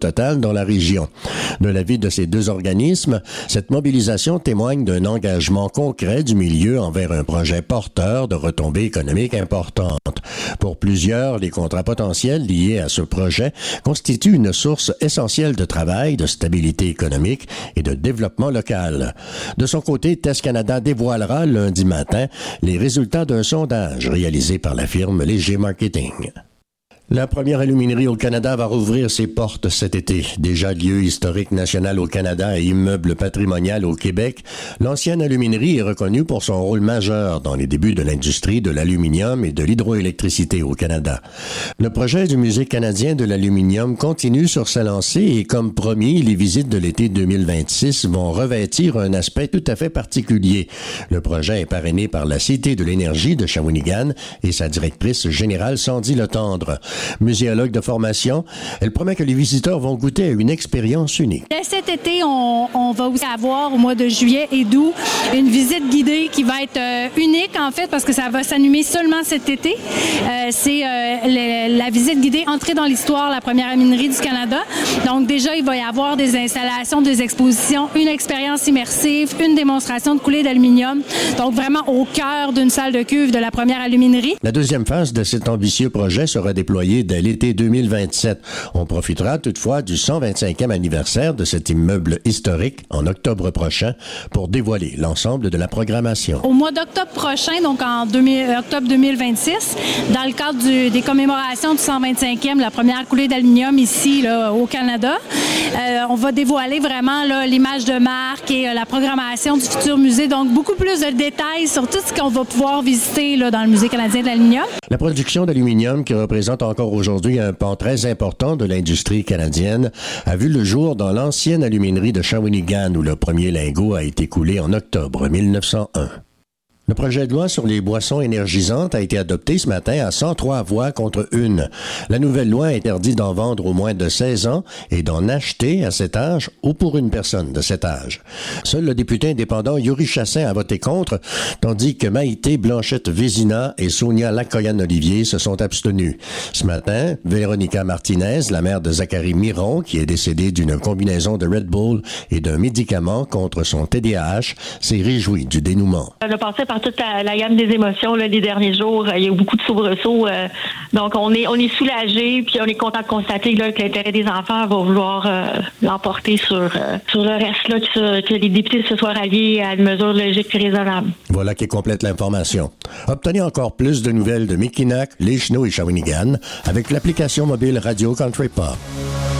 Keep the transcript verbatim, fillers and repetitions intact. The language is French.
Total dans la région. De l'avis de ces deux organismes, cette mobilisation témoigne d'un engagement concret du milieu envers un projet porteur de retombées économiques importantes. Pour plusieurs, les contrats potentiels liés à ce projet constituent une source essentielle de travail, de stabilité économique et de développement local. De son côté, T E S Canada dévoilera lundi matin les résultats d'un sondage réalisé par la firme Léger Marketing. La première aluminerie au Canada va rouvrir ses portes cet été. Déjà lieu historique national au Canada et immeuble patrimonial au Québec, l'ancienne aluminerie est reconnue pour son rôle majeur dans les débuts de l'industrie de l'aluminium et de l'hydroélectricité au Canada. Le projet du Musée canadien de l'aluminium continue sur sa lancée et comme promis, les visites de l'été deux mille vingt-six vont revêtir un aspect tout à fait particulier. Le projet est parrainé par la Cité de l'énergie de Shawinigan et sa directrice générale Sandy Letendre. Muséologue de formation, elle promet que les visiteurs vont goûter à une expérience unique. Cet été, on, on va aussi avoir au mois de juillet et d'août une visite guidée qui va être euh, unique en fait parce que ça va s'animer seulement cet été. Euh, c'est euh, le, la visite guidée Entrée dans l'histoire, la première aluminerie du Canada. Donc déjà, il va y avoir des installations, des expositions, une expérience immersive, une démonstration de coulée d'aluminium. Donc vraiment au cœur d'une salle de cuve de la première aluminerie. La deuxième phase de cet ambitieux projet sera déployée dès l'été deux mille vingt-sept. On profitera toutefois du cent vingt-cinquième anniversaire de cet immeuble historique en octobre prochain pour dévoiler l'ensemble de la programmation. Au mois d'octobre prochain, donc en deux mille, octobre deux mille vingt-six, dans le cadre du, des commémorations du cent vingt-cinquième, la première coulée d'aluminium ici là, au Canada, euh, on va dévoiler vraiment là, l'image de marque et euh, la programmation du futur musée. Donc beaucoup plus de détails sur tout ce qu'on va pouvoir visiter là, dans le Musée canadien de l'aluminium. La production d'aluminium qui représente encore aujourd'hui un pan très important de l'industrie canadienne, a vu le jour dans l'ancienne aluminerie de Shawinigan où le premier lingot a été coulé en octobre mille neuf cent un. Le projet de loi sur les boissons énergisantes a été adopté ce matin à cent trois voix contre une. La nouvelle loi interdit d'en vendre au moins de seize ans et d'en acheter à cet âge ou pour une personne de cet âge. Seul le député indépendant Yuri Chassin a voté contre, tandis que Maïté Blanchette-Vézina et Sonia Lacoyan-Olivier se sont abstenus. Ce matin, Véronica Martinez, la mère de Zachary Miron, qui est décédée d'une combinaison de Red Bull et d'un médicament contre son T D A H, s'est réjouie du dénouement. Le passé par toute la, la gamme des émotions là, les derniers jours. Il y a eu beaucoup de soubresauts. Euh, donc, on est on est soulagés puis on est content de constater là, que l'intérêt des enfants va vouloir euh, l'emporter sur, euh, sur le reste, là, que, que les députés se soient ralliés à une mesure logique et raisonnable. Voilà qui complète l'information. Obtenez encore plus de nouvelles de Mikinak, Les Chenaux et Shawinigan avec l'application mobile Radio Country Pop.